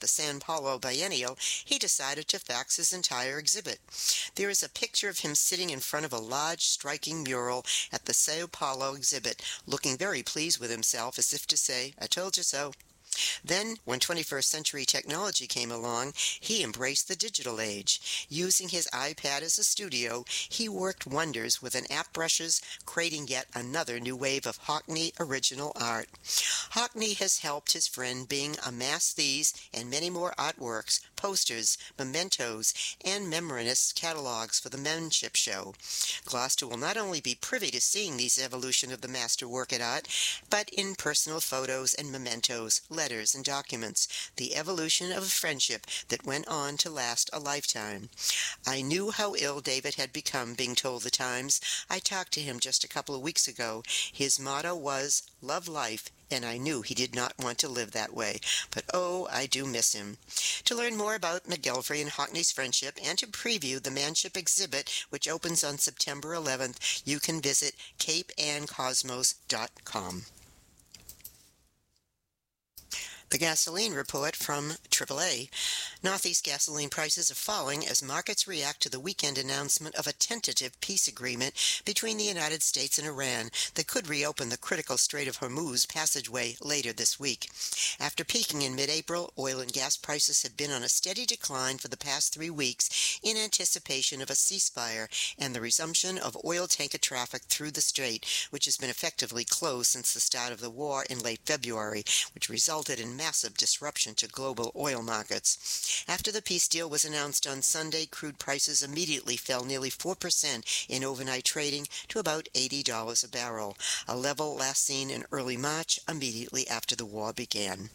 San Paulo Biennial, he decided to fax his entire exhibit. There is a picture of him sitting in front of a large, striking mural at the Sao Paulo exhibit, looking very pleased with himself, as if to say, "I told you so." Then, when 21st century technology came along, he embraced the digital age. Using his iPad as a studio, he worked wonders with an app brushes, creating yet another new wave of Hockney original art. Hockney has helped his friend Bing amass these and many more artworks, posters, mementos, and memorandous catalogs for the Menship Show. Gloucester will not only be privy to seeing these evolution of the master work at art, but in personal photos and mementos, letters and documents, the evolution of a friendship that went on to last a lifetime. "I knew how ill David had become," Bing told the Times. "I talked to him just a couple of weeks ago. His motto was, 'Love life,' and I knew he did not want to live that way. But oh, I do miss him." To learn more about McGillivray and Hockney's friendship and to preview the Manship exhibit, which opens on September 11th, you can visit capeanncosmos.com. The gasoline report from AAA. Northeast gasoline prices are falling as markets react to the weekend announcement of a tentative peace agreement between the United States and Iran that could reopen the critical Strait of Hormuz passageway later this week. After peaking in mid-April, oil and gas prices have been on a steady decline for the past 3 weeks in anticipation of a ceasefire and the resumption of oil tanker traffic through the strait, which has been effectively closed since the start of the war in late February, which resulted in massive disruption to global oil markets. After the peace deal was announced on Sunday, crude prices immediately fell nearly 4% in overnight trading to about $80 a barrel, a level last seen in early March, immediately after the war began.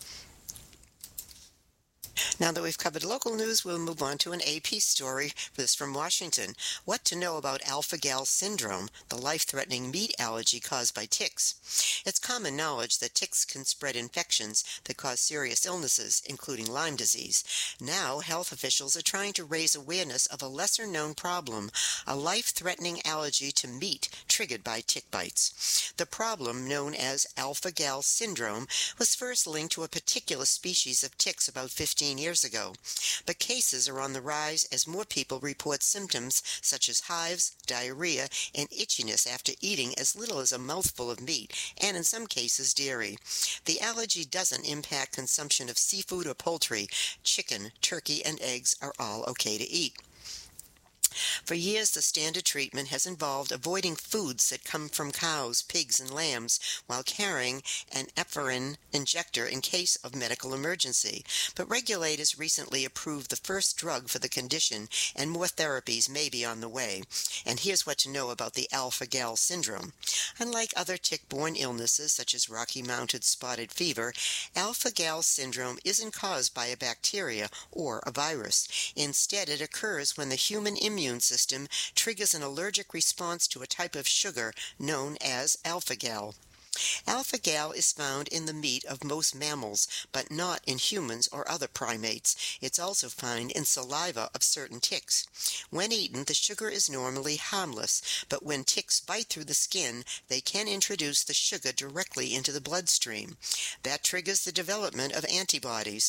Now that we've covered local news, we'll move on to an AP story. This from Washington. What to know about alpha-gal syndrome, the life-threatening meat allergy caused by ticks. It's common knowledge that ticks can spread infections that cause serious illnesses, including Lyme disease. Now, health officials are trying to raise awareness of a lesser-known problem, a life-threatening allergy to meat triggered by tick bites. The problem, known as alpha-gal syndrome, was first linked to a particular species of ticks about 15 years ago, but cases are on the rise as more people report symptoms such as hives, diarrhea, and itchiness after eating as little as a mouthful of meat, and in some cases dairy. The allergy doesn't impact consumption of seafood or poultry. Chicken, turkey, and eggs are all okay to eat. For years, the standard treatment has involved avoiding foods that come from cows, pigs, and lambs while carrying an epinephrine injector in case of medical emergency. But regulators recently approved the first drug for the condition, and more therapies may be on the way. And here's what to know about the alpha-gal syndrome. Unlike other tick-borne illnesses such as Rocky Mountain spotted fever, alpha-gal syndrome isn't caused by a bacteria or a virus. Instead, it occurs when the human immune system triggers an allergic response to a type of sugar known as alpha-gal. Alpha-gal is found in the meat of most mammals, but not in humans or other primates. It's also found in saliva of certain ticks. When eaten, the sugar is normally harmless, but when ticks bite through the skin, they can introduce the sugar directly into the bloodstream. That triggers the development of antibodies,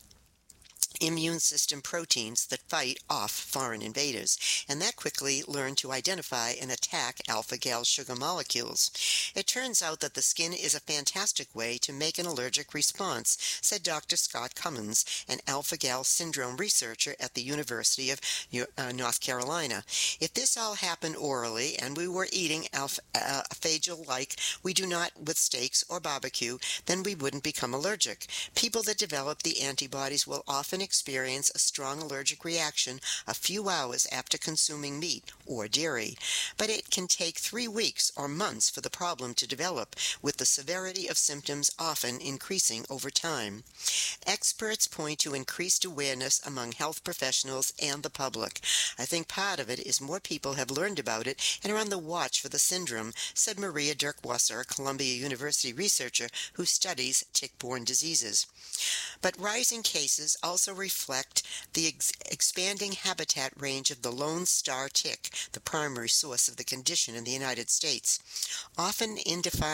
immune system proteins that fight off foreign invaders, and that quickly learn to identify and attack alpha-gal sugar molecules. It turns out that the skin is a fantastic way to make an allergic response, said Dr. Scott Cummins, an alpha-gal syndrome researcher at the University of North Carolina. If this all happened orally and we were eating phageal like we do not with steaks or barbecue, then we wouldn't become allergic. People that develop the antibodies will often experience a strong allergic reaction a few hours after consuming meat or dairy, but it can take 3 weeks or months for the problem to develop, with the severity of symptoms often increasing over time. Experts point to increased awareness among health professionals and the public. I think part of it is more people have learned about it and are on the watch for the syndrome, said Maria Dirkwasser, a Columbia University researcher who studies tick-borne diseases. But rising cases also reflect the expanding habitat range of the Lone Star tick, the primary source of the condition in the United States. Often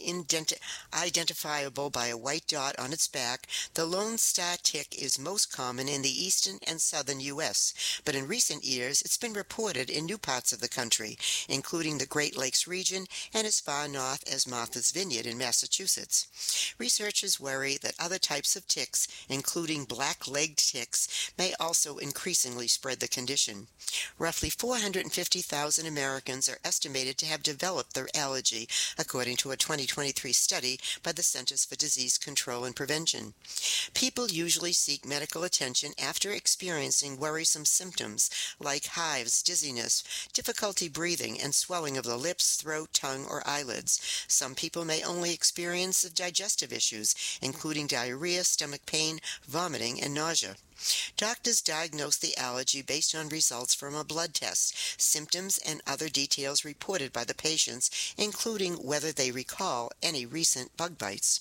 identifiable by a white dot on its back, the Lone Star tick is most common in the eastern and southern U.S., but in recent years it's been reported in new parts of the country, including the Great Lakes region and as far north as Martha's Vineyard in Massachusetts. Researchers worry that other types of ticks, including black-legged ticks, may also increasingly spread the condition. Roughly 450,000 Americans are estimated to have developed the allergy, according to a 2023 study by the Centers for Disease Control and Prevention. People usually seek medical attention after experiencing worrisome symptoms like hives, dizziness, difficulty breathing, and swelling of the lips, throat, tongue, or eyelids. Some people may only experience digestive issues, including diarrhea, stomach pain, vomiting, and nausea. Doctors diagnose the allergy based on results from a blood test, symptoms, and other details reported by the patients, including whether they recall any recent bug bites.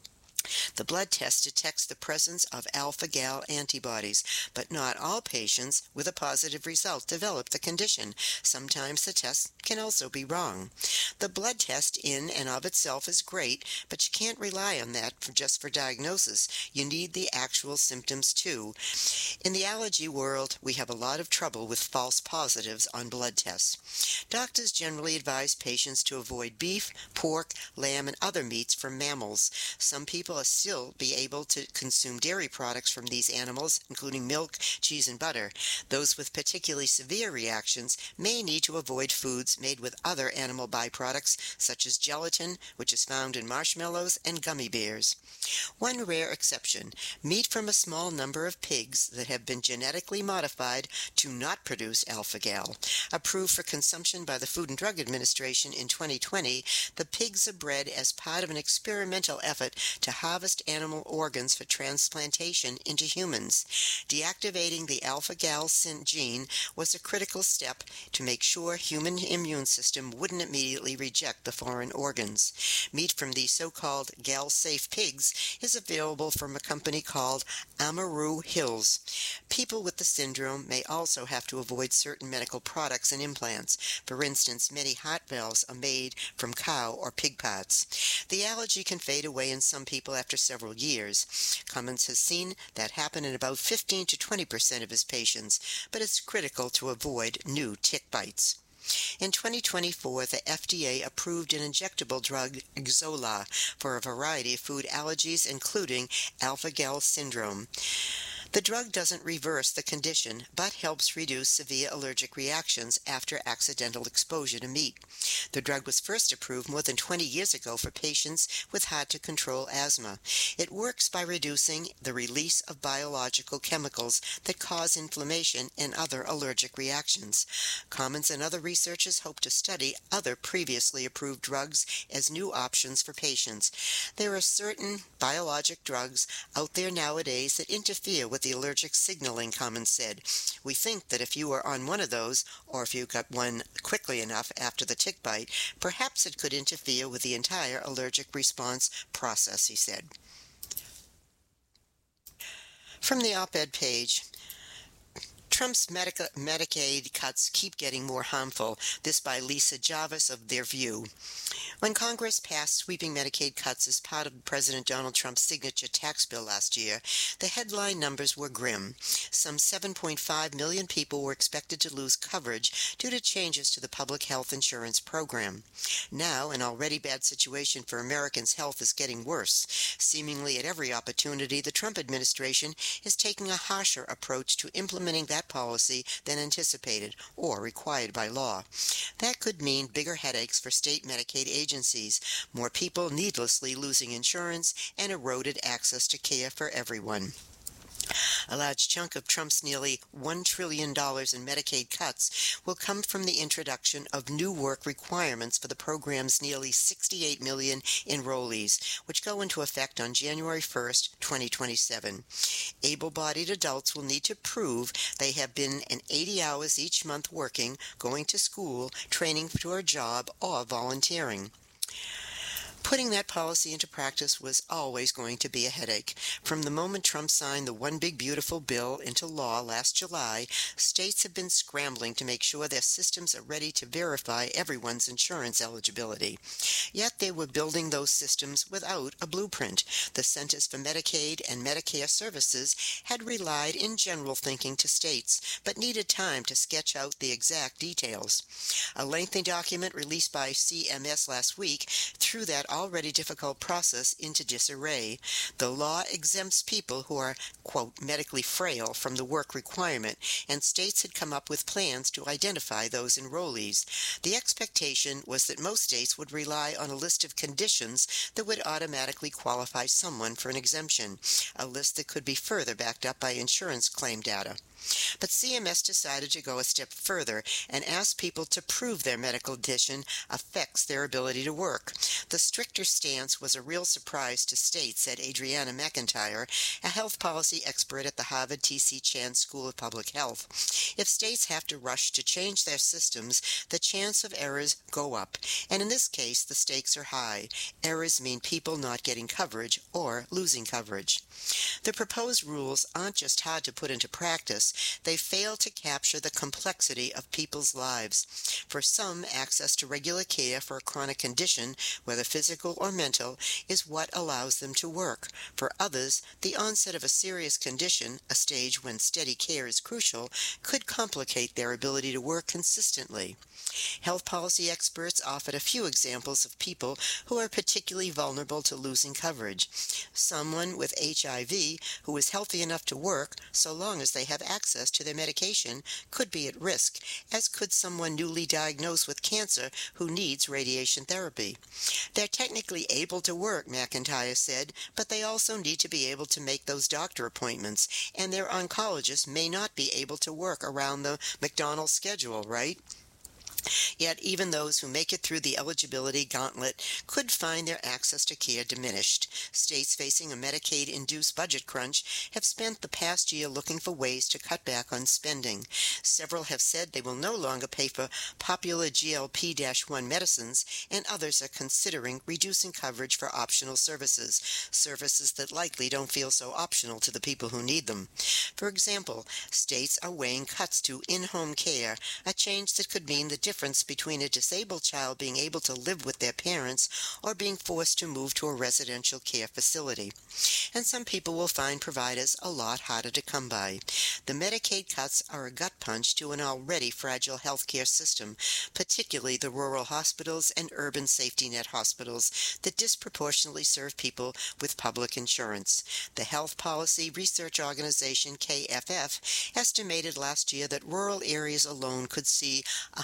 The blood test detects the presence of alpha-gal antibodies, but not all patients with a positive result develop the condition. Sometimes the test can also be wrong. The blood test in and of itself is great, but you can't rely on that just for diagnosis. You need the actual symptoms too. In the allergy world, we have a lot of trouble with false positives on blood tests. Doctors generally advise patients to avoid beef, pork, lamb, and other meats from mammals. Some people will still be able to consume dairy products from these animals, including milk, cheese, and butter. Those with particularly severe reactions may need to avoid foods made with other animal byproducts, such as gelatin, which is found in marshmallows, and gummy bears. One rare exception, meat from a small number of pigs that have been genetically modified to not produce alpha-gal. Approved for consumption by the Food and Drug Administration in 2020, the pigs are bred as part of an experimental effort to harvest animal organs for transplantation into humans. Deactivating the alpha-gal gene was a critical step to make sure human immune system wouldn't immediately reject the foreign organs. Meat from these so-called gal-safe pigs is available from a company called Amaru Hills. People with the syndrome may also have to avoid certain medical products and implants. For instance, many heart valves are made from cow or pig parts. The allergy can fade away in some people after several years. Cummins has seen that happen in about 15 to 20% of his patients, but it's critical to avoid new tick bites. In 2024, the FDA approved an injectable drug, Xolair, for a variety of food allergies, including alpha-gal syndrome. The drug doesn't reverse the condition, but helps reduce severe allergic reactions after accidental exposure to meat. The drug was first approved more than 20 years ago for patients with hard-to-control asthma. It works by reducing the release of biological chemicals that cause inflammation and other allergic reactions. Cummins and other researchers hope to study other previously approved drugs as new options for patients. There are certain biologic drugs out there nowadays that interfere with the allergic signaling, Cummins said. We think that if you are on one of those, or if you got one quickly enough after the tick bite, perhaps it could interfere with the entire allergic response process, he said. From the op-ed page, Trump's Medicaid cuts keep getting more harmful. This by Lisa Jarvis of Their View. When Congress passed sweeping Medicaid cuts as part of President Donald Trump's signature tax bill last year, the headline numbers were grim. Some 7.5 million people were expected to lose coverage due to changes to the public health insurance program. Now, an already bad situation for Americans' health is getting worse. Seemingly at every opportunity, the Trump administration is taking a harsher approach to implementing that policy than anticipated or required by law. That could mean bigger headaches for state Medicaid agencies, more people needlessly losing insurance, and eroded access to care for everyone. A large chunk of Trump's nearly $1 trillion in Medicaid cuts will come from the introduction of new work requirements for the program's nearly 68 million enrollees, which go into effect on January 1st, 2027. Able-bodied adults will need to prove they have been an 80 hours each month working, going to school, training for a job, or volunteering. Putting that policy into practice was always going to be a headache. From the moment Trump signed the One Big Beautiful Bill into law last July, states have been scrambling to make sure their systems are ready to verify everyone's insurance eligibility. Yet they were building those systems without a blueprint. The Centers for Medicaid and Medicare Services had relied in general thinking to states, but needed time to sketch out the exact details. A lengthy document released by CMS last week threw that already difficult process into disarray. The law exempts people who are, quote, medically frail from the work requirement, and states had come up with plans to identify those enrollees. The expectation was that most states would rely on a list of conditions that would automatically qualify someone for an exemption, a list that could be further backed up by insurance claim data. But CMS decided to go a step further and ask people to prove their medical condition affects their ability to work. The stricter stance was a real surprise to states, said Adriana McIntyre, a health policy expert at the Harvard T.C. Chan School of Public Health. If states have to rush to change their systems, the chance of errors go up, and in this case the stakes are high. Errors mean people not getting coverage or losing coverage. The proposed rules aren't just hard to put into practice, they fail to capture the complexity of people's lives. For some, access to regular care for a chronic condition, whether physical or mental, is what allows them to work. For others, the onset of a serious condition, a stage when steady care is crucial, could complicate their ability to work consistently. Health policy experts offered a few examples of people who are particularly vulnerable to losing coverage. Someone with HIV who is healthy enough to work, so long as they have access to their medication, could be at risk, as could someone newly diagnosed with cancer who needs radiation therapy. They're technically able to work, McIntyre said, but they also need to be able to make those doctor appointments, and their oncologist may not be able to work around the McDonald's schedule, right? Yet even those who make it through the eligibility gauntlet could find their access to care diminished. States facing a Medicaid-induced budget crunch have spent the past year looking for ways to cut back on spending. Several have said they will no longer pay for popular GLP-1 medicines, and others are considering reducing coverage for optional services that likely don't feel so optional to the people who need them. For example, states are weighing cuts to in-home care, a change that could mean the difference between a disabled child being able to live with their parents or being forced to move to a residential care facility. And some people will find providers a lot harder to come by. The Medicaid cuts are a gut punch to an already fragile healthcare system, particularly the rural hospitals and urban safety net hospitals that disproportionately serve people with public insurance. The health policy research organization KFF estimated last year that rural areas alone could see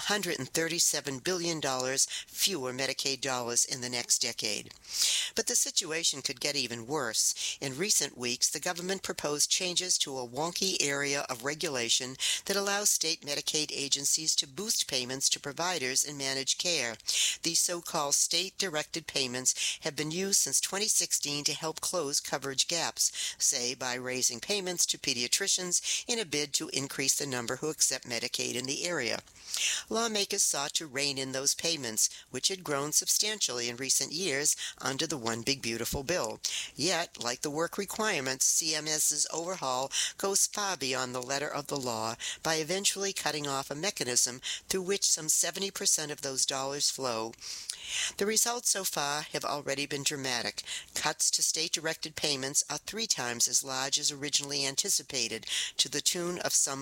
$137 billion fewer Medicaid dollars in the next decade. But the situation could get even worse. In recent weeks, the government proposed changes to a wonky area of regulation that allows state Medicaid agencies to boost payments to providers in managed care. These so-called state-directed payments have been used since 2016 to help close coverage gaps, say by raising payments to pediatricians in a bid to increase the number who accept Medicaid in the area. Lawmakers sought to rein in those payments, which had grown substantially in recent years under the One Big Beautiful Bill. Yet, like the work requirements, CMS's overhaul goes far beyond the letter of the law by eventually cutting off a mechanism through which some 70% of those dollars flow. The results so far have already been dramatic. Cuts to state-directed payments are 3 times as large as originally anticipated, to the tune of some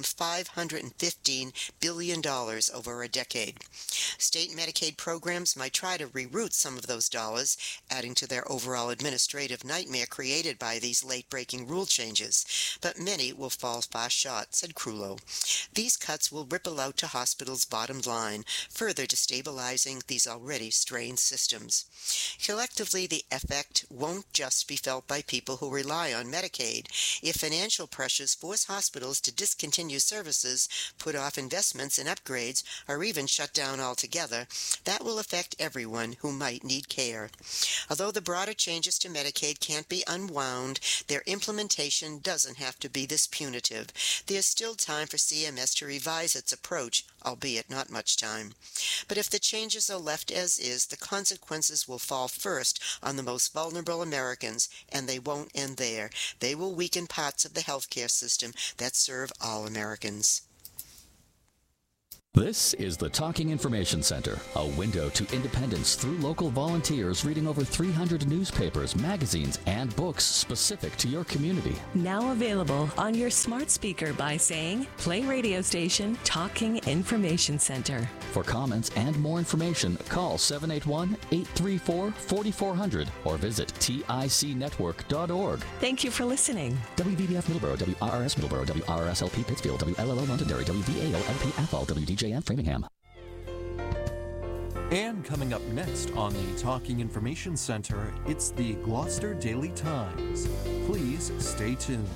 $515 billion over a decade. State Medicaid programs might try to reroute some of those dollars, adding to their overall administrative nightmare created by these late-breaking rule changes, but many will fall far short, said Crullo. These cuts will ripple out to hospitals' bottom line, further destabilizing these already strained systems. Collectively, the effect won't just be felt by people who rely on Medicaid. If financial pressures force hospitals to discontinue services, put off investments and upgrades, or even shut down altogether, that will affect everyone who might need care. Although the broader changes to Medicaid can't be unwound, their implementation doesn't have to be this punitive. There's still time for CMS to revise its approach, albeit not much time. But if the changes are left as is, this, the consequences will fall first on the most vulnerable Americans, and they won't end there. They will weaken parts of the healthcare system that serve all Americans. This is the Talking Information Center, a window to independence through local volunteers reading over 300 newspapers, magazines, and books specific to your community. Now available on your smart speaker by saying, play radio station Talking Information Center. For comments and more information, call 781-834-4400 or visit ticnetwork.org. Thank you for listening. WVBF Middleborough, WRRS Middleborough, WRSLP Pittsfield, WLLO Londonderry, WVAO-LP WDJN Framingham. And coming up next on the Talking Information Center, it's the Gloucester Daily Times. Please stay tuned.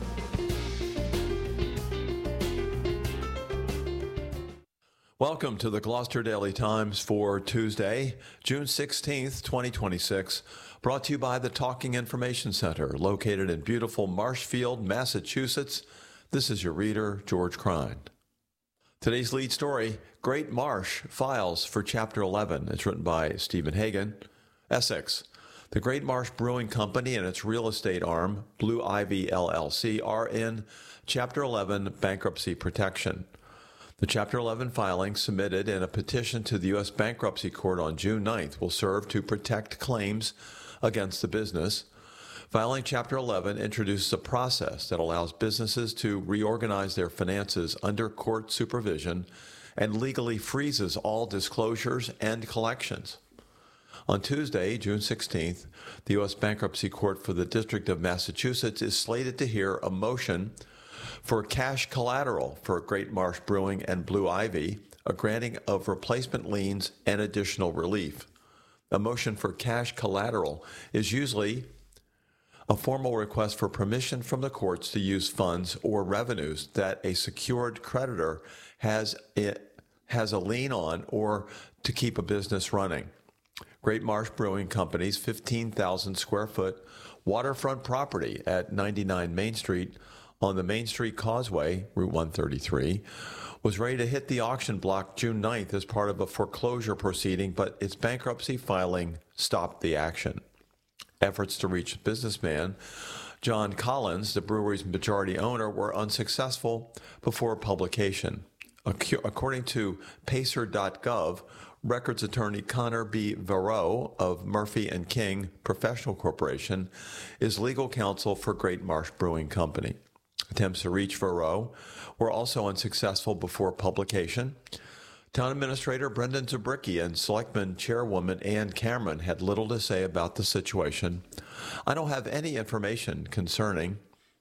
Welcome to the Gloucester Daily Times for Tuesday, June 16th, 2026, brought to you by the Talking Information Center, located in beautiful Marshfield, Massachusetts. This is your reader, George Krein. Today's lead story, Great Marsh files for Chapter 11. It's written by Stephen Hagan. Essex. The Great Marsh Brewing Company and its real estate arm, Blue Ivy LLC, are in Chapter 11 bankruptcy protection. The Chapter 11 filing submitted in a petition to the U.S. Bankruptcy Court on June 9th will serve to protect claims against the business. Filing Chapter 11 introduces a process that allows businesses to reorganize their finances under court supervision and legally freezes all disclosures and collections. On Tuesday, June 16th, the U.S. Bankruptcy Court for the District of Massachusetts is slated to hear a motion for cash collateral for Great Marsh Brewing and Blue Ivy, a granting of replacement liens and additional relief. A motion for cash collateral is usually a formal request for permission from the courts to use funds or revenues that a secured creditor has a lien on or to keep a business running. Great Marsh Brewing Company's 15,000 square foot waterfront property at 99 Main Street on the Main Street Causeway, Route 133, was ready to hit the auction block June 9th as part of a foreclosure proceeding, but its bankruptcy filing stopped the action. Efforts to reach businessman John Collins, the brewery's majority owner, were unsuccessful before publication. According to Pacer.gov, records attorney Connor B. Varro of Murphy & King Professional Corporation is legal counsel for Great Marsh Brewing Company. Attempts to reach Varro were also unsuccessful before publication. Town Administrator Brendan Zubricki and Selectman Chairwoman Ann Cameron had little to say about the situation. I don't have any information concerning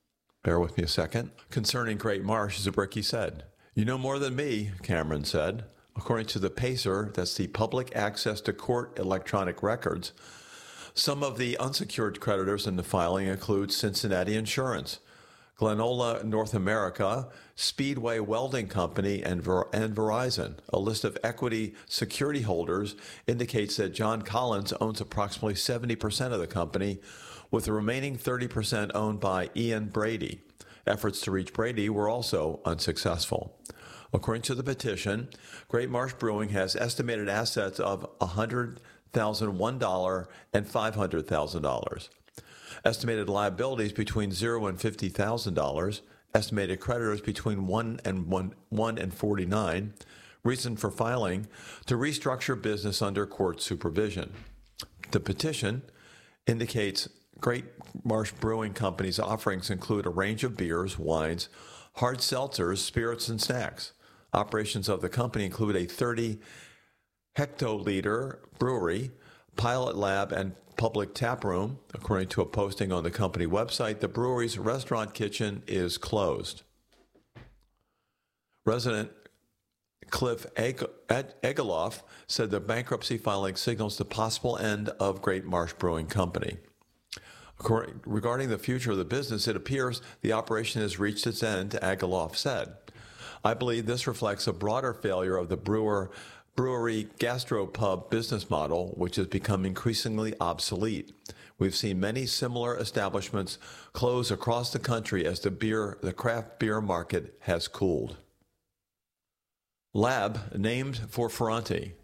Great Marsh, Zubricki said. You know more than me, Cameron said. According to the Pacer, that's the Public Access to Court Electronic Records, some of the unsecured creditors in the filing include Cincinnati Insurance, Glenola North America, Speedway Welding Company, and Verizon. A list of equity security holders indicates that John Collins owns approximately 70% of the company, with the remaining 30% owned by Ian Brady. Efforts to reach Brady were also unsuccessful. According to the petition, Great Marsh Brewing has estimated assets of $100,001 and $500,000. Estimated liabilities between $0 and $50,000, estimated creditors between 1 and 49, reason for filing, to restructure business under court supervision. The petition indicates Great Marsh Brewing Company's offerings include a range of beers, wines, hard seltzers, spirits, and snacks. Operations of the company include a 30-hectoliter brewery, pilot lab, and public tap room. According to a posting on the company website, the brewery's restaurant kitchen is closed. Resident Cliff Egeloff said the bankruptcy filing signals the possible end of Great Marsh Brewing Company. Regarding the future of the business, it appears the operation has reached its end, Egeloff said. I believe this reflects a broader failure of the brewery gastropub business model, which has become increasingly obsolete. We've seen many similar establishments close across the country as the craft beer market has cooled. Lab named for Ferranti.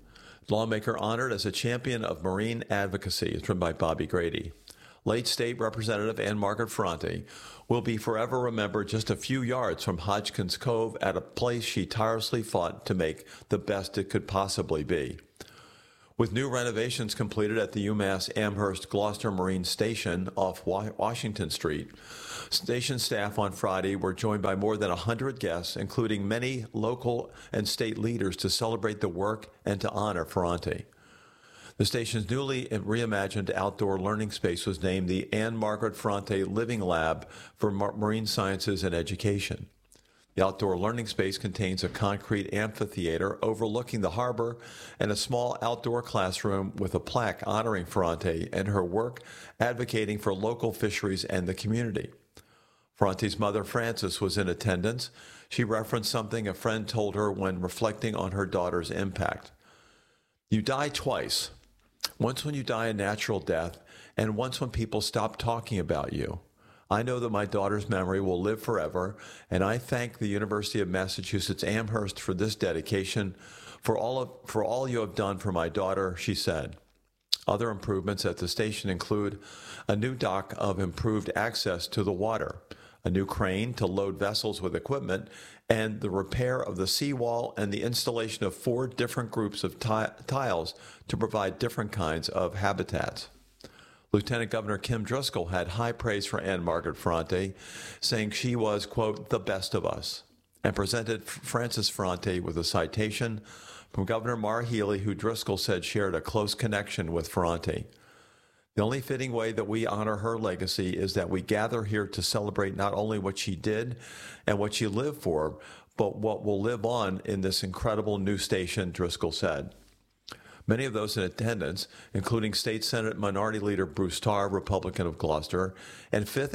Lawmaker honored as a champion of marine advocacy. It's written by Bobby Grady. Late State Representative Ann Margaret Ferranti will be forever remembered just a few yards from Hodgkins Cove at a place she tirelessly fought to make the best it could possibly be. With new renovations completed at the UMass Amherst Gloucester Marine Station off Washington Street, station staff on Friday were joined by more than 100 guests, including many local and state leaders, to celebrate the work and to honor Ferranti. The station's newly reimagined outdoor learning space was named the Ann Margaret Ferranti Living Lab for Marine Sciences and Education. The outdoor learning space contains a concrete amphitheater overlooking the harbor and a small outdoor classroom with a plaque honoring Ferranti and her work advocating for local fisheries and the community. Ferranti's mother, Frances, was in attendance. She referenced something a friend told her when reflecting on her daughter's impact. "You die twice. Once when you die a natural death, and once when people stop talking about you. I know that my daughter's memory will live forever, and I thank the University of Massachusetts Amherst for this dedication, for all you have done for my daughter," she said. Other improvements at the station include a new dock of improved access to the water, a new crane to load vessels with equipment, and the repair of the seawall and the installation of 4 different groups of tiles to provide different kinds of habitats. Lieutenant Governor Kim Driscoll had high praise for Ann Margaret Ferranti, saying she was, quote, "the best of us," and presented Frances Ferranti with a citation from Governor Maura Healey, who Driscoll said shared a close connection with Ferranti. "The only fitting way that we honor her legacy is that we gather here to celebrate not only what she did and what she lived for, but what will live on in this incredible new station," Driscoll said. Many of those in attendance, including State Senate Minority Leader Bruce Tarr, Republican of Gloucester, and 5th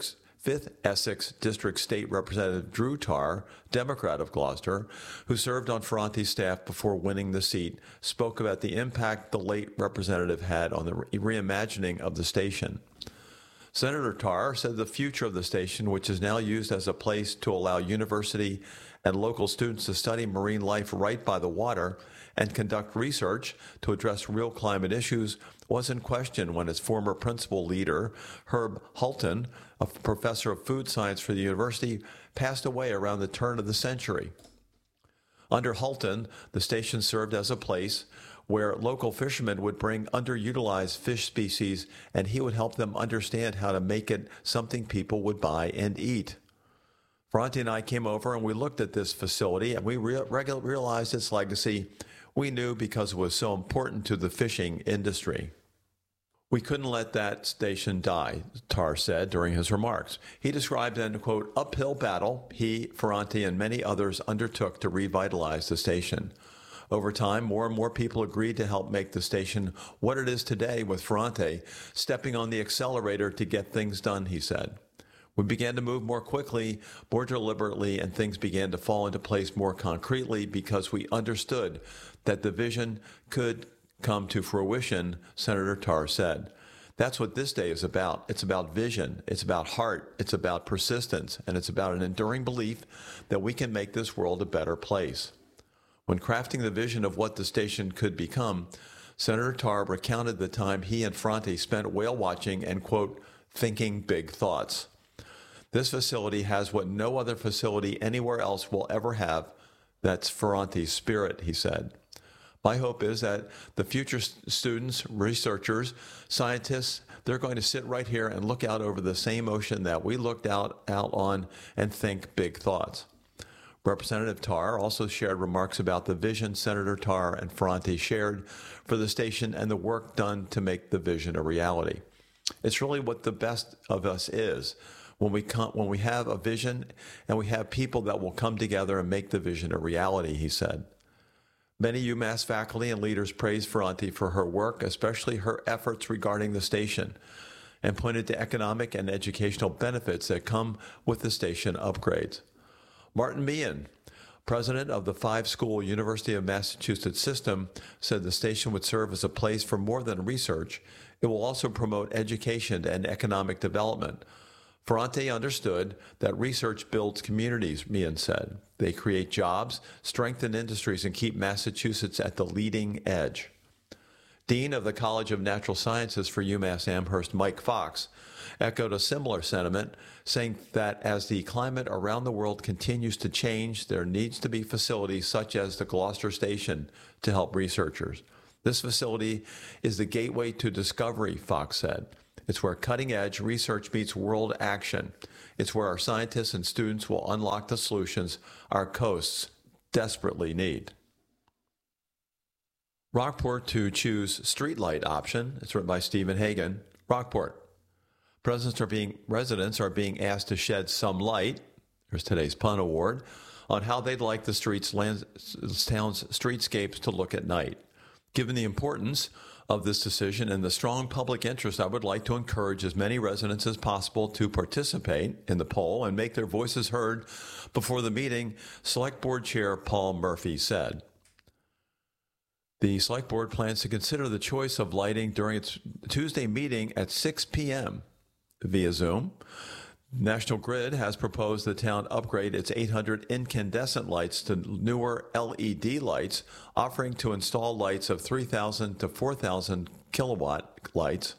Essex District State Representative Drew Tarr, Democrat of Gloucester, who served on Ferranti's staff before winning the seat, spoke about the impact the late representative had on the reimagining of the station. Senator Tarr said the future of the station, which is now used as a place to allow university and local students to study marine life right by the water and conduct research to address real climate issues, was in question when its former principal leader, Herb Hulton, a professor of food science for the university, passed away around the turn of the century. Under Hulton, the station served as a place where local fishermen would bring underutilized fish species, and he would help them understand how to make it something people would buy and eat. Ferranti and I came over and we looked at this facility, and we realized its legacy. We knew because it was so important to the fishing industry. "We couldn't let that station die," Tarr said during his remarks. He described an, quote, "uphill battle" he, Ferranti, and many others undertook to revitalize the station. Over time, more and more people agreed to help make the station what it is today, with Ferranti stepping on the accelerator to get things done, he said. "We began to move more quickly, more deliberately, and things began to fall into place more concretely because we understood that the vision could come to fruition," Senator Tarr said. That's what this day is about. It's about vision, it's about heart, it's about persistence, and it's about an enduring belief that we can make this world a better place. When crafting the vision of what the station could become, Senator Tarr recounted the time he and Ferranti spent whale watching and, quote, "thinking big thoughts." This facility has what no other facility anywhere else will ever have. That's Ferranti's spirit, he said. My hope is that the future students, researchers, scientists, they're going to sit right here and look out over the same ocean that we looked out on and think big thoughts. Representative Tarr also shared remarks about the vision Senator Tarr and Ferranti shared for the station and the work done to make the vision a reality. It's really what the best of us is. When we have a vision and we have people that will come together and make the vision a reality, he said. Many UMass faculty and leaders praised Ferranti for her work, especially her efforts regarding the station, and pointed to economic and educational benefits that come with the station upgrades. Martin Meehan, president of the 5-school University of Massachusetts system, said the station would serve as a place for more than research. It will also promote education and economic development. Ferrante understood that research builds communities, Meehan said. They create jobs, strengthen industries, and keep Massachusetts at the leading edge. Dean of the College of Natural Sciences for UMass Amherst, Mike Fox, echoed a similar sentiment, saying that as the climate around the world continues to change, there needs to be facilities such as the Gloucester Station to help researchers. This facility is the gateway to discovery, Fox said. It's where cutting-edge research meets world action. It's where our scientists and students will unlock the solutions our coasts desperately need. Rockport to choose streetlight option. It's written by Stephen Hagan. Rockport. Residents are being asked to shed some light, here's today's pun award, on how they'd like the town's streetscapes to look at night. Given the importance of this decision and the strong public interest, I would like to encourage as many residents as possible to participate in the poll and make their voices heard before the meeting, Select Board Chair Paul Murphy said. The Select Board plans to consider the choice of lighting during its Tuesday meeting at 6 p.m. via Zoom. National Grid has proposed the town upgrade its 800 incandescent lights to newer LED lights, offering to install lights of 3,000 to 4,000 kilowatt lights.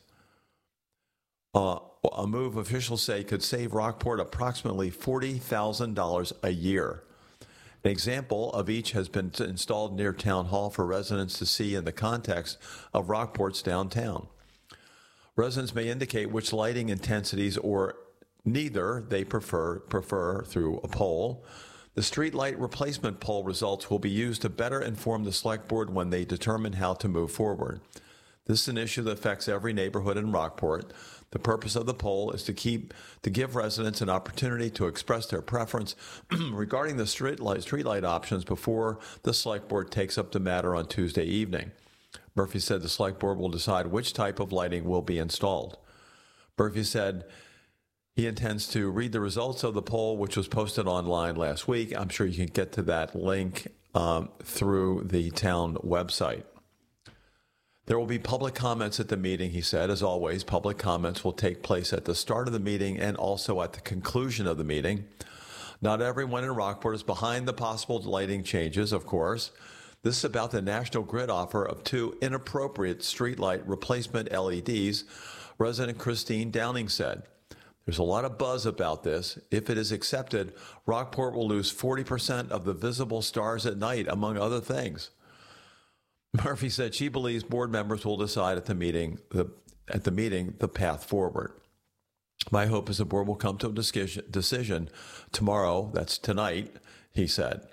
A move officials say could save Rockport approximately $40,000 a year. An example of each has been installed near Town Hall for residents to see in the context of Rockport's downtown. Residents may indicate which lighting intensities or neither they prefer through a poll. The streetlight replacement poll results will be used to better inform the Select Board when they determine how to move forward. This is an issue that affects every neighborhood in Rockport. The purpose of the poll is to give residents an opportunity to express their preference regarding the streetlight options before the Select Board takes up the matter on Tuesday evening. Murphy said the Select Board will decide which type of lighting will be installed. Murphy said he intends to read the results of the poll, which was posted online last week. I'm sure you can get to that link through the town website. There will be public comments at the meeting, he said. As always, public comments will take place at the start of the meeting and also at the conclusion of the meeting. Not everyone in Rockport is behind the possible lighting changes, of course. This is about the National Grid offer of 2 inappropriate streetlight replacement LEDs, resident Christine Downing said. There's a lot of buzz about this. If it is accepted, Rockport will lose 40% of the visible stars at night, among other things. Murphy said she believes board members will decide at the meeting the path forward. My hope is the board will come to a decision tomorrow, that's tonight, he said.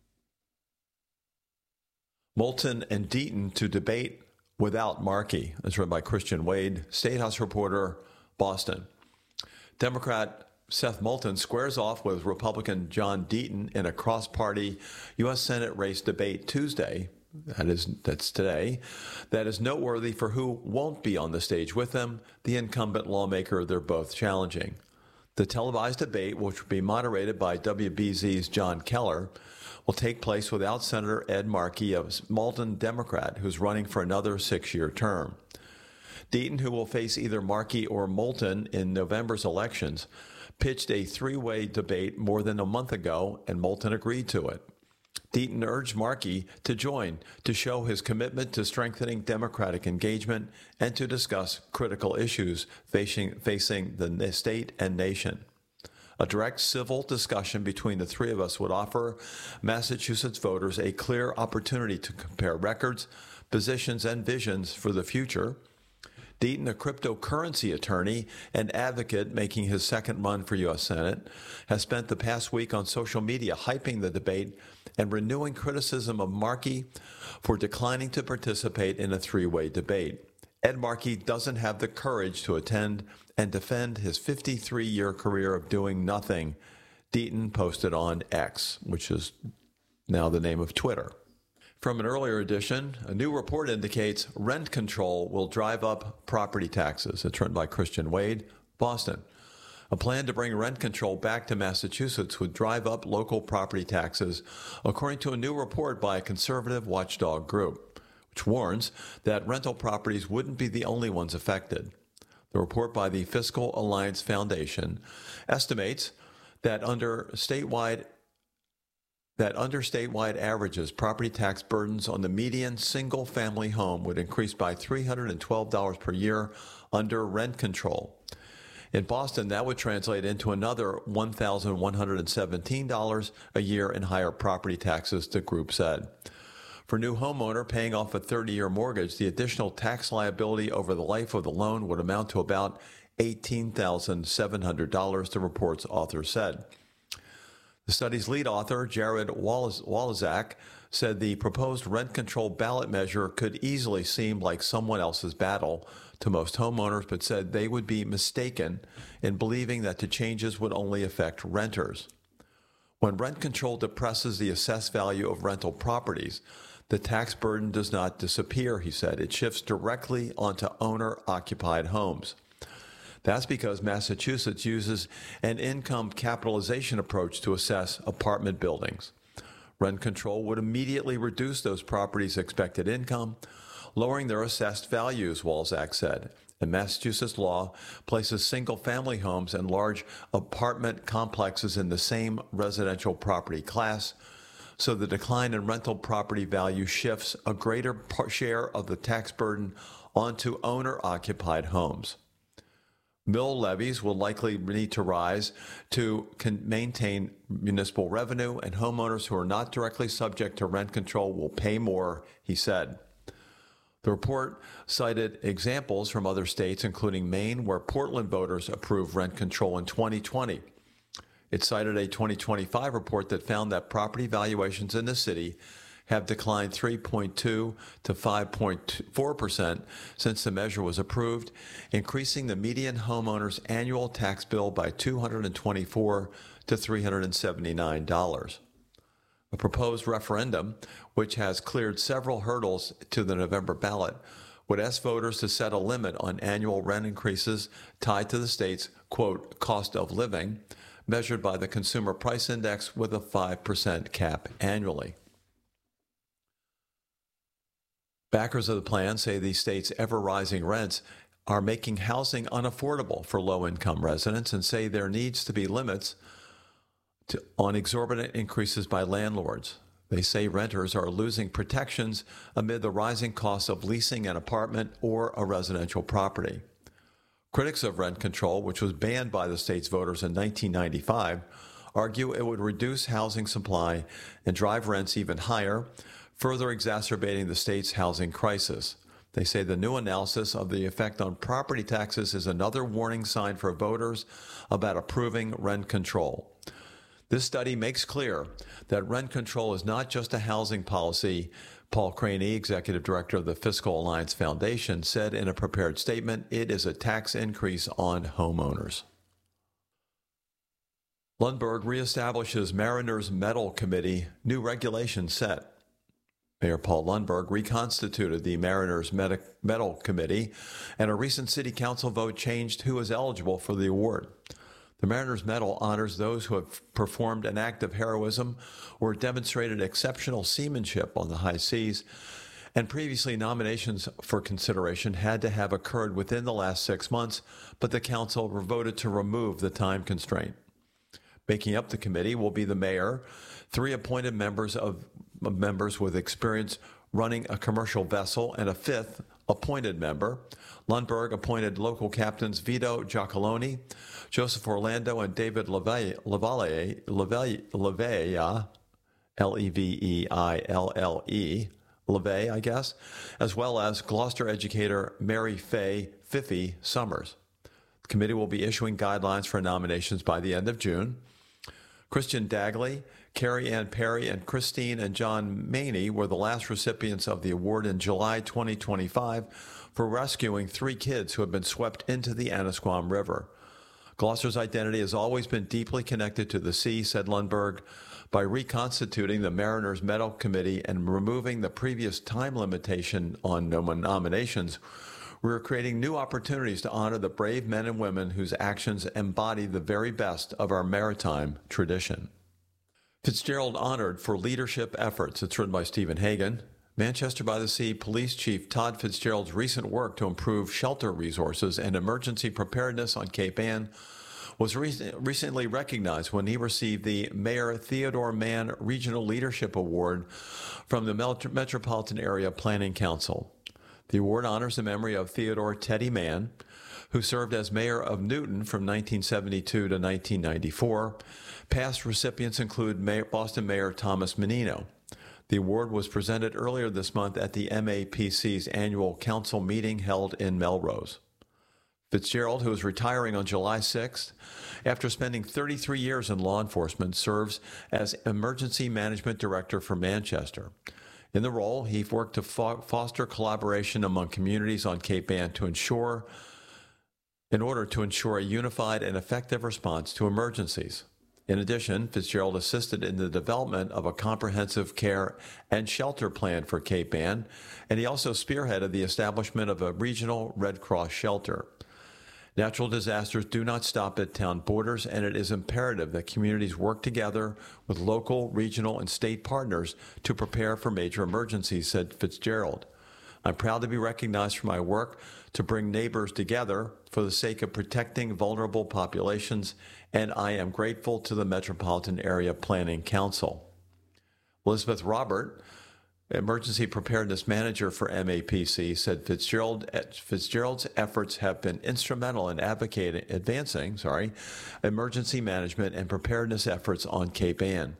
Moulton and Deaton to debate without Markey. That's written by Christian Wade, State House reporter, Boston. Democrat Seth Moulton squares off with Republican John Deaton in a cross-party U.S. Senate race debate Tuesday. That's today. That is noteworthy for who won't be on the stage with them, the incumbent lawmaker they're both challenging. The televised debate, which will be moderated by WBZ's John Keller, will take place without Senator Ed Markey, a Malden Democrat who's running for another 6-year term. Deaton, who will face either Markey or Moulton in November's elections, pitched a 3-way debate more than a month ago, and Moulton agreed to it. Deaton urged Markey to join to show his commitment to strengthening Democratic engagement and to discuss critical issues facing the state and nation. A direct civil discussion between the three of us would offer Massachusetts voters a clear opportunity to compare records, positions, and visions for the future. Deaton, a cryptocurrency attorney and advocate making his second run for U.S. Senate, has spent the past week on social media hyping the debate and renewing criticism of Markey for declining to participate in a 3-way debate. Ed Markey doesn't have the courage to attend and defend his 53-year career of doing nothing, Deaton posted on X, which is now the name of Twitter. From an earlier edition, a new report indicates rent control will drive up property taxes. It's written by Christian Wade, Boston. A plan to bring rent control back to Massachusetts would drive up local property taxes, according to a new report by a conservative watchdog group, which warns that rental properties wouldn't be the only ones affected. The report by the Fiscal Alliance Foundation estimates that under statewide averages, property tax burdens on the median single-family home would increase by $312 per year under rent control. In Boston, that would translate into another $1,117 a year in higher property taxes, the group said. For a new homeowner paying off a 30-year mortgage, the additional tax liability over the life of the loan would amount to about $18,700, the report's author said. The study's lead author, Jared Walczak, said the proposed rent control ballot measure could easily seem like someone else's battle to most homeowners, but said they would be mistaken in believing that the changes would only affect renters. When rent control depresses the assessed value of rental properties, the tax burden does not disappear, he said. It shifts directly onto owner-occupied homes. That's because Massachusetts uses an income capitalization approach to assess apartment buildings. Rent control would immediately reduce those properties' expected income, lowering their assessed values, Walczak said. And Massachusetts law places single-family homes and large apartment complexes in the same residential property class, so the decline in rental property value shifts a greater share of the tax burden onto owner-occupied homes. Mill levies will likely need to rise to maintain municipal revenue, and homeowners who are not directly subject to rent control will pay more, he said. The report cited examples from other states, including Maine, where Portland voters approved rent control in 2020. It cited a 2025 report that found that property valuations in the city have declined 3.2 to 5.4% since the measure was approved, increasing the median homeowner's annual tax bill by $224 to $379. A proposed referendum, which has cleared several hurdles to the November ballot, would ask voters to set a limit on annual rent increases tied to the state's, quote, cost of living, measured by the Consumer Price Index with a 5% cap annually. Backers of the plan say the state's ever-rising rents are making housing unaffordable for low-income residents and say there needs to be limits on exorbitant increases by landlords. They say renters are losing protections amid the rising costs of leasing an apartment or a residential property. Critics of rent control, which was banned by the state's voters in 1995, argue it would reduce housing supply and drive rents even higher, further exacerbating the state's housing crisis. They say the new analysis of the effect on property taxes is another warning sign for voters about approving rent control. This study makes clear that rent control is not just a housing policy. Paul Craney, executive director of the Fiscal Alliance Foundation, said in a prepared statement, it is a tax increase on homeowners. Lundberg reestablishes Mariners Medal Committee, new regulations set. Mayor Paul Lundberg reconstituted the Mariners Medal Committee, and a recent city council vote changed who is eligible for the award. The Mariners Medal honors those who have performed an act of heroism or demonstrated exceptional seamanship on the high seas, and previously nominations for consideration had to have occurred within the last 6 months, but the council voted to remove the time constraint. Making up the committee will be the mayor, 3 appointed members with experience running a commercial vessel, and a 5th appointed member. Lundberg appointed local captains Vito Giacalone, Joseph Orlando, and David Leveille, L-E-V-E-I-L-L-E, LeVay, I guess, as well as Gloucester educator Mary Faye Fiffy Summers. The committee will be issuing guidelines for nominations by the end of June. Christian Dagley, Carrie Ann Perry, and Christine and John Maney were the last recipients of the award in July 2025 for rescuing 3 kids who had been swept into the Annisquam River. Gloucester's identity has always been deeply connected to the sea, said Lundberg. By reconstituting the Mariners Medal Committee and removing the previous time limitation on nominations, we are creating new opportunities to honor the brave men and women whose actions embody the very best of our maritime tradition. Fitzgerald honored for leadership efforts. It's written by Stephen Hagan. Manchester by the Sea Police Chief Todd Fitzgerald's recent work to improve shelter resources and emergency preparedness on Cape Ann was recently recognized when he received the Mayor Theodore Mann Regional Leadership Award from the Metropolitan Area Planning Council. The award honors the memory of Theodore Teddy Mann, who served as mayor of Newton from 1972 to 1994. Past recipients include Boston Mayor Thomas Menino. The award was presented earlier this month at the MAPC's annual council meeting held in Melrose. Fitzgerald, who is retiring on July 6th, after spending 33 years in law enforcement, serves as Emergency Management Director for Manchester. In the role, he worked to foster collaboration among communities on Cape Ann in order to ensure a unified and effective response to emergencies. In addition, Fitzgerald assisted in the development of a comprehensive care and shelter plan for Cape Ann, and he also spearheaded the establishment of a regional Red Cross shelter. Natural disasters do not stop at town borders, and it is imperative that communities work together with local, regional, and state partners to prepare for major emergencies, said Fitzgerald. I'm proud to be recognized for my work to bring neighbors together for the sake of protecting vulnerable populations, and I am grateful to the Metropolitan Area Planning Council. Elizabeth Robert, Emergency Preparedness Manager for MAPC, said Fitzgerald's efforts have been instrumental in advancing emergency management and preparedness efforts on Cape Ann.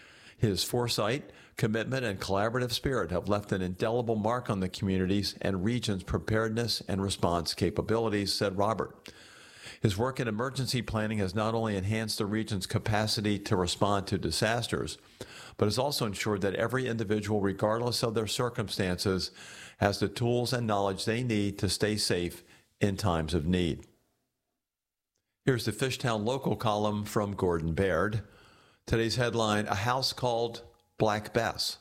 His foresight, commitment, and collaborative spirit have left an indelible mark on the communities and region's preparedness and response capabilities, said Robert. His work in emergency planning has not only enhanced the region's capacity to respond to disasters, but has also ensured that every individual, regardless of their circumstances, has the tools and knowledge they need to stay safe in times of need. Here's the Fishtown Local column from Gordon Baird. Today's headline, A House Called Black Bess.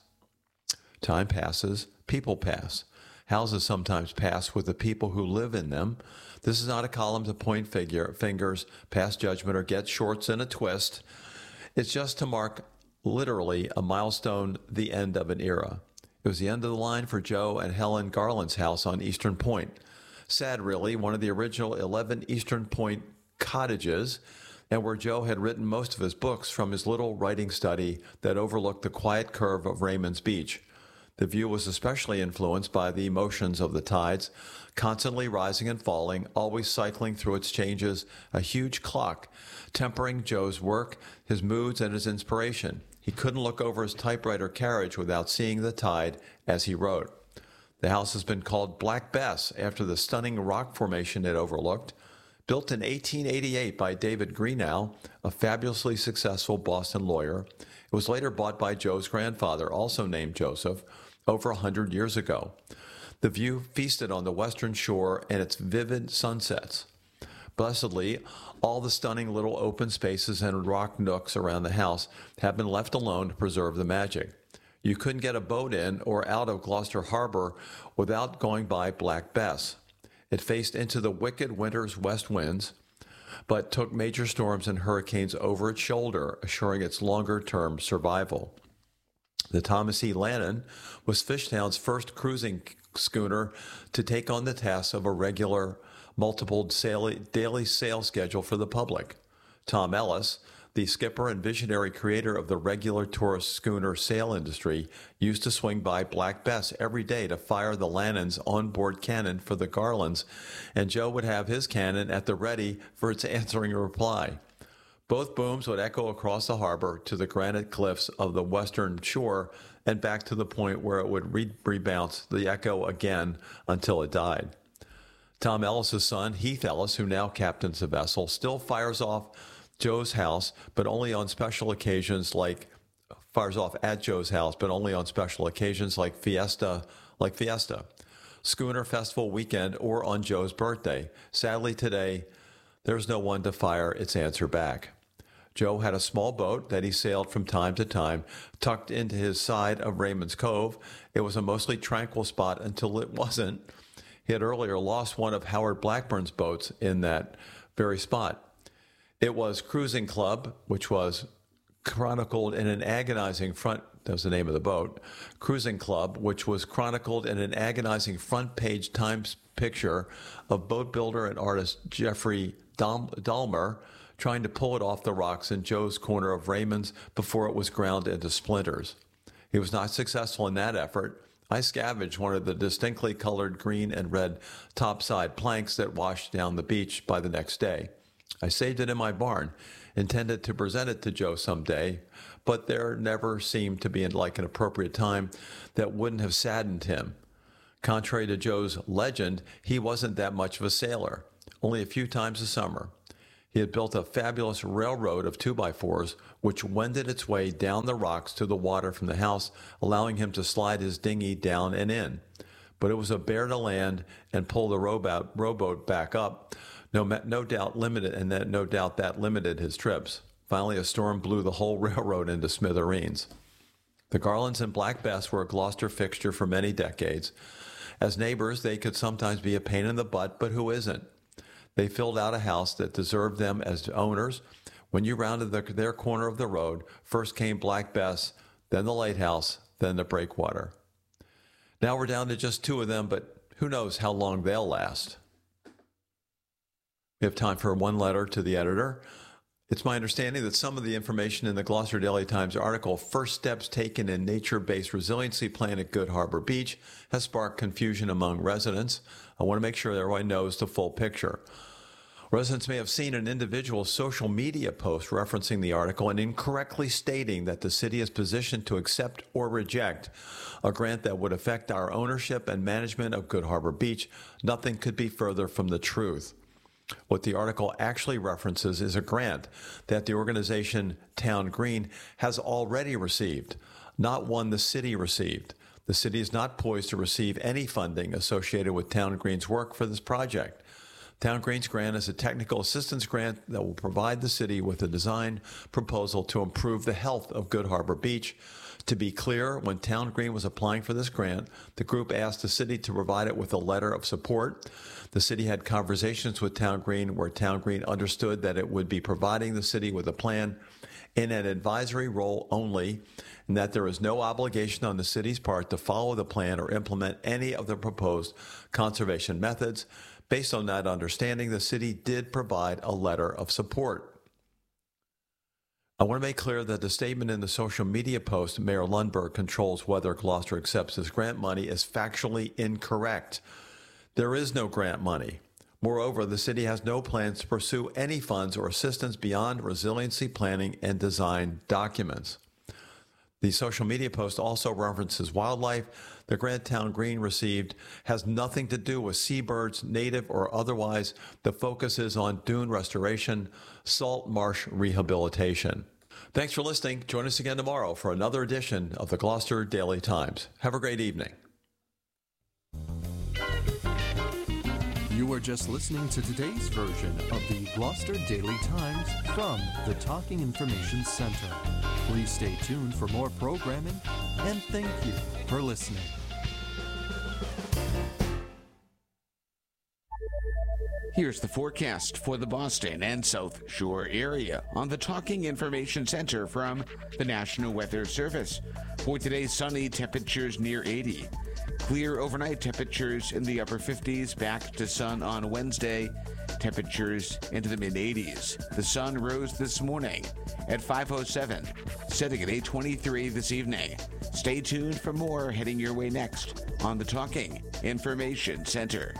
Time passes, people pass. Houses sometimes pass with the people who live in them. This is not a column to point fingers, pass judgment, or get shorts in a twist. It's just to mark literally a milestone, the end of an era. It was the end of the line for Joe and Helen Garland's house on Eastern Point. Sad, really, one of the original 11 Eastern Point cottages, and where Joe had written most of his books from his little writing study that overlooked the quiet curve of Raymond's Beach. The view was especially influenced by the emotions of the tides, constantly rising and falling, always cycling through its changes, a huge clock, tempering Joe's work, his moods, and his inspiration. He couldn't look over his typewriter carriage without seeing the tide as he wrote. The house has been called Black Bess after the stunning rock formation it overlooked. Built in 1888 by David Greenough, a fabulously successful Boston lawyer, it was later bought by Joe's grandfather, also named Joseph, over 100 years ago. The view feasted on the western shore and its vivid sunsets. Blessedly, all the stunning little open spaces and rock nooks around the house have been left alone to preserve the magic. You couldn't get a boat in or out of Gloucester Harbor without going by Black Bess. It faced into the wicked winter's west winds, but took major storms and hurricanes over its shoulder, assuring its longer-term survival. The Thomas E. Lannon was Fishtown's first cruising schooner to take on the task of a regular, multiple daily sail schedule for the public. Tom Ellis, the skipper and visionary creator of the regular tourist schooner sail industry, used to swing by Black Bess every day to fire the Lannon's onboard cannon for the Garlands, and Joe would have his cannon at the ready for its answering reply. Both booms would echo across the harbor to the granite cliffs of the western shore and back to the point where it would rebounce the echo again until it died. Tom Ellis's son, Heath Ellis, who now captains the vessel, still fires off Joe's house, but only on special occasions like Fiesta, Schooner Festival weekend, or on Joe's birthday. Sadly, today, there's no one to fire its answer back. Joe had a small boat that he sailed from time to time, tucked into his side of Raymond's Cove. It was a mostly tranquil spot until it wasn't. He had earlier lost one of Howard Blackburn's boats in that very spot. It was Cruising Club, which was chronicled in an agonizing front, that was the name of the boat, Cruising Club, which was chronicled in an agonizing front-page Times picture of boat builder and artist Jeffrey Dahmer trying to pull it off the rocks in Joe's Corner of Raymond's before it was ground into splinters. He was not successful in that effort. I scavenged one of the distinctly colored green and red topside planks that washed down the beach by the next day. I saved it in my barn, intended to present it to Joe someday, but there never seemed to be an appropriate time that wouldn't have saddened him. Contrary to Joe's legend, he wasn't that much of a sailor, only a few times a summer. He had built a fabulous railroad of 2x4s, which wended its way down the rocks to the water from the house, allowing him to slide his dinghy down and in. But it was a bear to land and pull the rowboat back up. No doubt that limited his trips. Finally, a storm blew the whole railroad into smithereens. The Garlands and Black Bess were a Gloucester fixture for many decades. As neighbors, they could sometimes be a pain in the butt, but who isn't? They filled out a house that deserved them as owners. When you rounded their corner of the road, first came Black Bess, then the lighthouse, then the breakwater. Now we're down to just two of them, but who knows how long they'll last. We have time for one letter to the editor. It's my understanding that some of the information in the Gloucester Daily Times article, First Steps Taken in Nature-Based Resiliency Plan at Good Harbor Beach, has sparked confusion among residents. I want to make sure that everyone knows the full picture. Residents may have seen an individual social media post referencing the article and incorrectly stating that the city is positioned to accept or reject a grant that would affect our ownership and management of Good Harbor Beach. Nothing could be further from the truth. What the article actually references is a grant that the organization Town Green has already received, not one the city received. The city is not poised to receive any funding associated with Town Green's work for this project. Town Green's grant is a technical assistance grant that will provide the city with a design proposal to improve the health of Good Harbor Beach. To be clear, when Town Green was applying for this grant, the group asked the city to provide it with a letter of support. The city had conversations with Town Green where Town Green understood that it would be providing the city with a plan in an advisory role only, and that there is no obligation on the city's part to follow the plan or implement any of the proposed conservation methods. Based on that understanding, the city did provide a letter of support. I want to make clear that the statement in the social media post, Mayor Lundberg controls whether Gloucester accepts this grant money, is factually incorrect. There is no grant money. Moreover, the city has no plans to pursue any funds or assistance beyond resiliency planning and design documents. The social media post also references wildlife. The grant Town Green received has nothing to do with seabirds, native or otherwise. The focus is on dune restoration, salt marsh rehabilitation. Thanks for listening. Join us again tomorrow for another edition of the Gloucester Daily Times. Have a great evening. You are just listening to today's version of the Gloucester Daily Times from the Talking Information Center. Please stay tuned for more programming, and thank you for listening. Here's the forecast for the Boston and South Shore area on the Talking Information Center from the National Weather Service. For today, sunny, temperatures near 80. Clear overnight, temperatures in the upper 50s, back to sun on Wednesday, temperatures into the mid-80s. The sun rose this morning at 5:07, setting at 8:23 this evening. Stay tuned for more heading your way next on the Talking Information Center.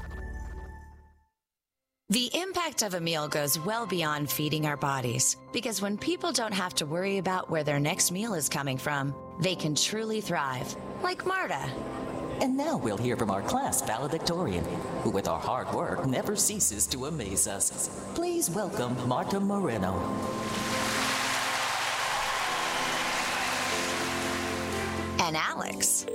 The impact of a meal goes well beyond feeding our bodies, because when people don't have to worry about where their next meal is coming from, they can truly thrive, like Marta. And now we'll hear from our class valedictorian, who with our hard work never ceases to amaze us. Please welcome Marta Moreno. And Alex.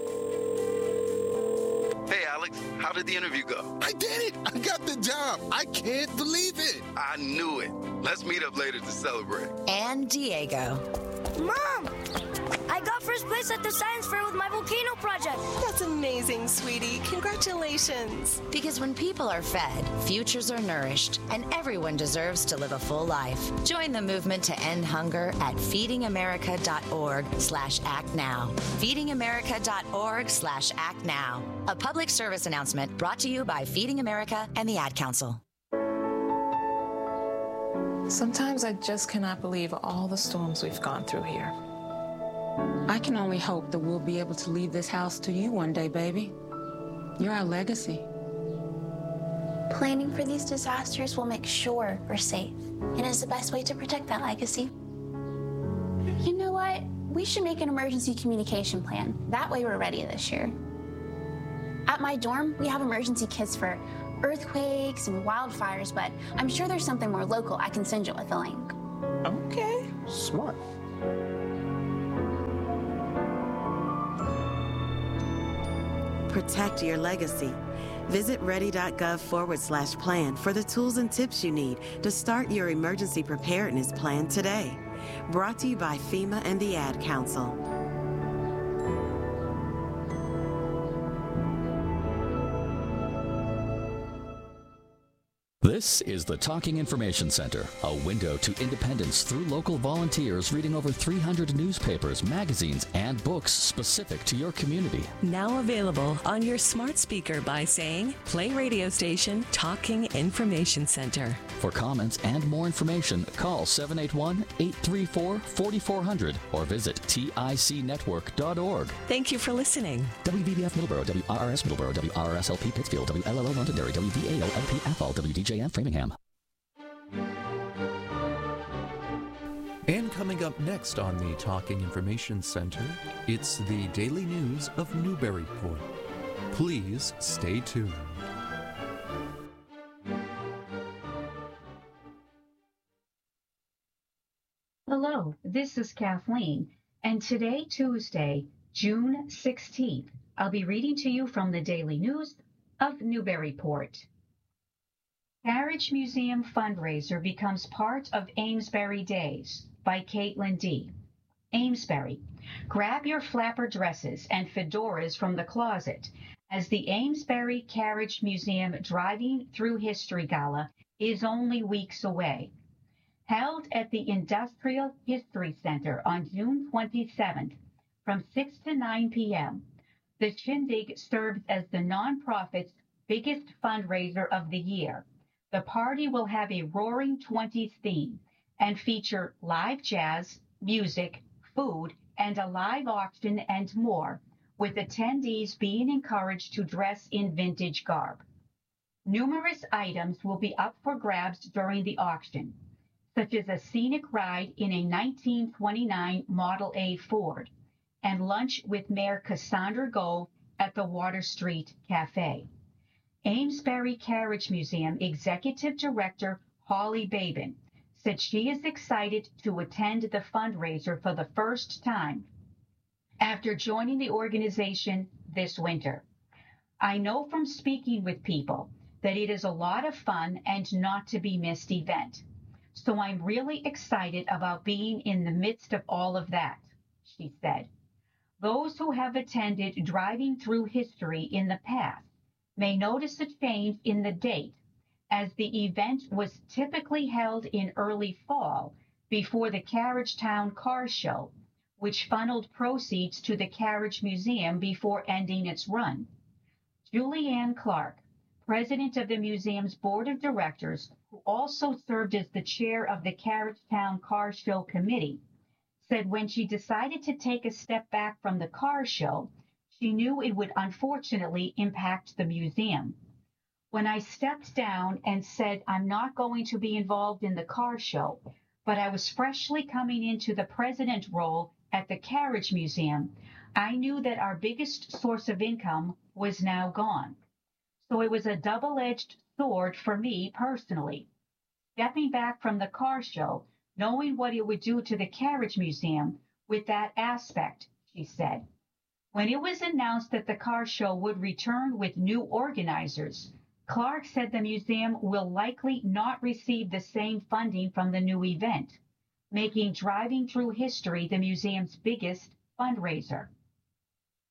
Hey, Alex, how did the interview go? I did it! I got the job! I can't believe it! I knew it. Let's meet up later to celebrate. And Diego. Mom! I got first place at the science fair with my volcano project. project. That's amazing, sweetie. Congratulations. Because when people are fed, futures are nourished, and everyone deserves to live a full life. Join the movement to end hunger at feedingamerica.org/actnow. feedingamerica.org/actnow. A public service announcement brought to you by Feeding America and the Ad Council. Sometimes I just cannot believe all the storms we've gone through here. I can only hope that we'll be able to leave this house to you one day, baby. You're our legacy. Planning for these disasters will make sure we're safe, and is the best way to protect that legacy. You know what? We should make an emergency communication plan. That way we're ready this year. At my dorm, we have emergency kits for earthquakes and wildfires, but I'm sure there's something more local I can send you with a link. Okay, smart. Protect your legacy. Visit ready.gov/plan for the tools and tips you need to start your emergency preparedness plan today. Brought to you by FEMA and the Ad Council. This is the Talking Information Center, a window to independence through local volunteers reading over 300 newspapers, magazines, and books specific to your community. Now available on your smart speaker by saying, play radio station Talking Information Center. For comments and more information, call 781-834-4400 or visit ticnetwork.org. Thank you for listening. WBBF Middleborough, WRRS Middleborough, WRRS-LP Pittsfield, WLLO Londonderry, WVAO-LP Athol, WDJM Framingham. And coming up next on the Talking Information Center, it's the Daily News of Newburyport. Please stay tuned. Hello, this is Kathleen, and today, Tuesday, June 16th, I'll be reading to you from the Daily News of Newburyport. Carriage Museum fundraiser becomes part of Amesbury Days by Caitlin D. Amesbury. Grab your flapper dresses and fedoras from the closet as the Amesbury Carriage Museum Driving Through History Gala is only weeks away. Held at the Industrial History Center on June 27th from 6 to 9 p.m., the shindig serves as the nonprofit's biggest fundraiser of the year. The party will have a Roaring '20s theme and feature live jazz, music, food, and a live auction and more, with attendees being encouraged to dress in vintage garb. Numerous items will be up for grabs during the auction, such as a scenic ride in a 1929 Model A Ford and lunch with Mayor Cassandra Gove at the Water Street Cafe. Amesbury Carriage Museum Executive Director Holly Babin said she is excited to attend the fundraiser for the first time after joining the organization this winter. I know from speaking with people that it is a lot of fun and not to be missed event. So I'm really excited about being in the midst of all of that, she said. Those who have attended Driving Through History in the past may notice a change in the date, as the event was typically held in early fall before the Carriagetown Car Show, which funneled proceeds to the Carriage Museum before ending its run. Julianne Clark, president of the museum's board of directors, who also served as the chair of the Carriagetown Car Show Committee, said when she decided to take a step back from the car show, she knew it would unfortunately impact the museum. When I stepped down and said I'm not going to be involved in the car show, but I was freshly coming into the president role at the Carriage Museum, I knew that our biggest source of income was now gone. So it was a double-edged sword for me personally. Stepping back from the car show, knowing what it would do to the Carriage Museum with that aspect, she said. When it was announced that the car show would return with new organizers, Clark said the museum will likely not receive the same funding from the new event, making Driving Through History the museum's biggest fundraiser.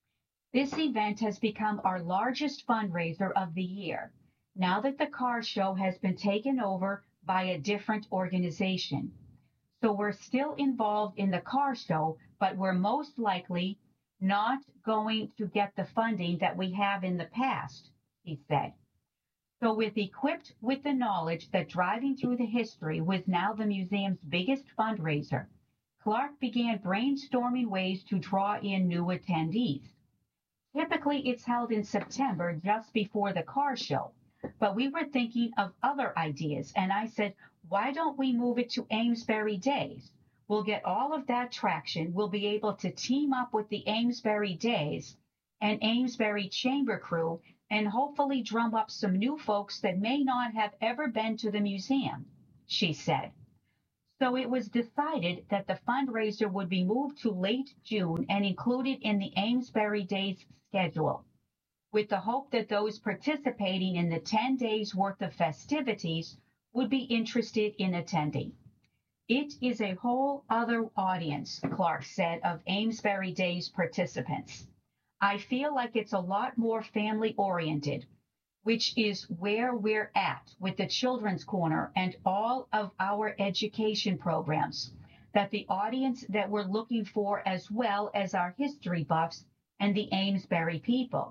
This event has become our largest fundraiser of the year, now that the car show has been taken over by a different organization. So we're still involved in the car show, but we're most likely not going to get the funding that we have in the past, he said. So equipped with the knowledge that driving through the history was now the museum's biggest fundraiser, Clark began brainstorming ways to draw in new attendees. Typically, it's held in September just before the car show, but we were thinking of other ideas, and I said, why don't we move it to Amesbury Days? We'll get all of that traction. We'll be able to team up with the Amesbury Days and Amesbury Chamber crew and hopefully drum up some new folks that may not have ever been to the museum, she said. So it was decided that the fundraiser would be moved to late June and included in the Amesbury Days schedule, with the hope that those participating in the 10 days worth of festivities would be interested in attending. It is a whole other audience, Clark said of Amesbury Days participants. I feel like it's a lot more family-oriented, which is where we're at with the Children's Corner and all of our education programs, that the audience that we're looking for as well as our history buffs and the Amesbury people.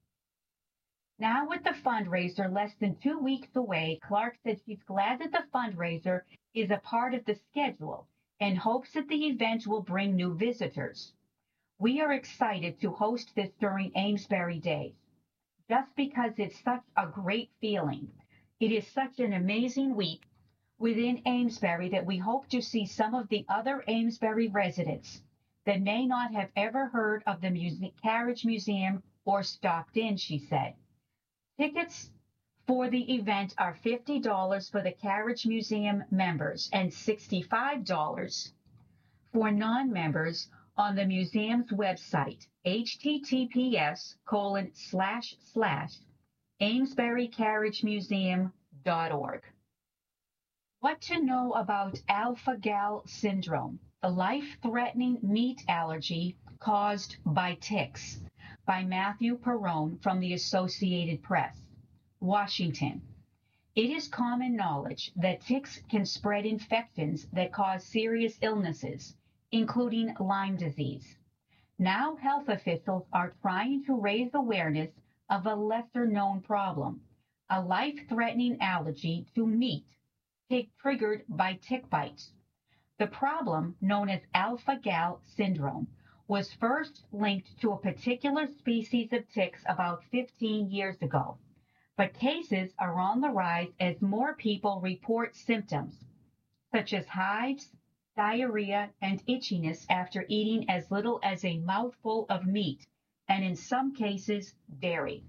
Now with the fundraiser less than 2 weeks away, Clark said she's glad that the fundraiser is a part of the schedule and hopes that the event will bring new visitors. We are excited to host this during Amesbury Days, just because it's such a great feeling. It is such an amazing week within Amesbury that we hope to see some of the other Amesbury residents that may not have ever heard of the Carriage Museum or stopped in, she said. Tickets for the event are $50 for the Carriage Museum members and $65 for non-members on the museum's website, https://amesburycarriagemuseum.org. What to know about alpha-gal syndrome, the life-threatening meat allergy caused by ticks, by Matthew Perrone from the Associated Press, Washington. It is common knowledge that ticks can spread infections that cause serious illnesses, including Lyme disease. Now health officials are trying to raise awareness of a lesser-known problem, a life-threatening allergy to meat triggered by tick bites. The problem, known as alpha-gal syndrome, was first linked to a particular species of ticks about 15 years ago, but cases are on the rise as more people report symptoms, such as hives, diarrhea, and itchiness after eating as little as a mouthful of meat, and in some cases, dairy.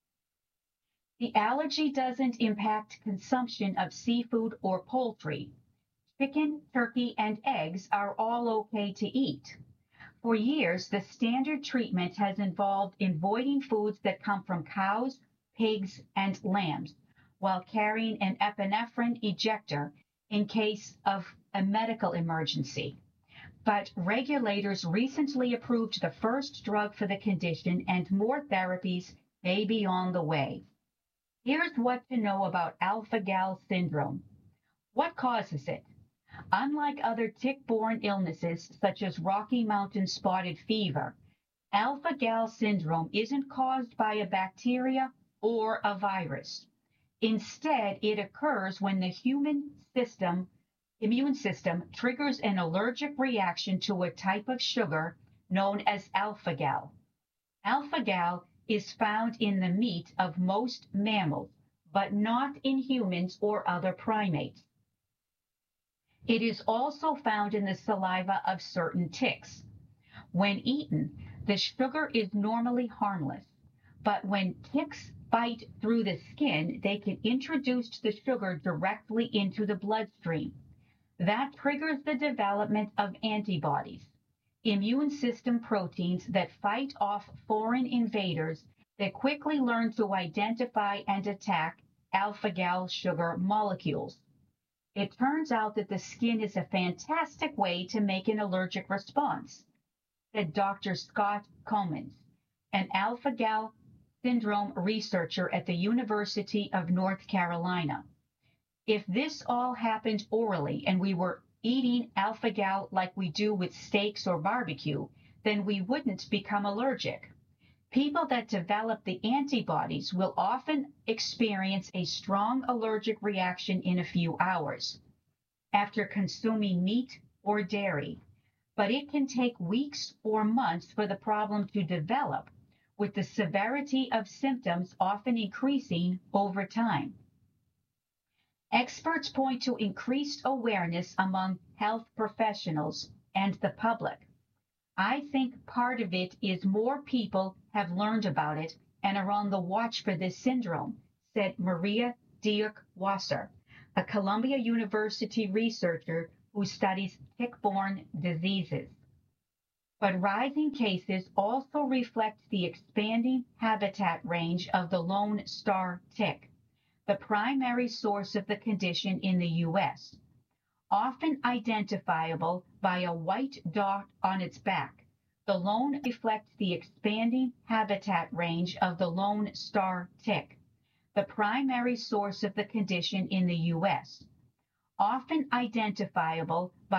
The allergy doesn't impact consumption of seafood or poultry. Chicken, turkey, and eggs are all okay to eat. For years, the standard treatment has involved avoiding foods that come from cows, pigs, and lambs, while carrying an epinephrine ejector in case of a medical emergency. But regulators recently approved the first drug for the condition, and more therapies may be on the way. Here's what to know about alpha-gal syndrome. What causes it? Unlike other tick-borne illnesses, such as Rocky Mountain spotted fever, alpha-gal syndrome isn't caused by a bacteria or a virus. Instead, it occurs when the immune system triggers an allergic reaction to a type of sugar known as alpha-gal. Alpha-gal is found in the meat of most mammals, but not in humans or other primates. It is also found in the saliva of certain ticks. When eaten, the sugar is normally harmless, but when ticks bite through the skin, they can introduce the sugar directly into the bloodstream. That triggers the development of antibodies, immune system proteins that fight off foreign invaders that quickly learn to identify and attack alpha-gal sugar molecules. It turns out that the skin is a fantastic way to make an allergic response, said Dr. Scott Comans, an alpha-gal syndrome researcher at the University of North Carolina. If this all happened orally and we were eating alpha-gal like we do with steaks or barbecue, then we wouldn't become allergic. People that develop the antibodies will often experience a strong allergic reaction in a few hours after consuming meat or dairy, but it can take weeks or months for the problem to develop, with the severity of symptoms often increasing over time. Experts point to increased awareness among health professionals and the public. I think part of it is more people have learned about it and are on the watch for this syndrome, said Maria Diuk-Wasser, a Columbia University researcher who studies tick-borne diseases. But rising cases also reflect the expanding habitat range of the Lone Star tick, the primary source of the condition in the U.S., often identifiable by a white dot on its back. The lone reflects the expanding habitat range of the Lone Star tick, the primary source of the condition in the U.S., often identifiable by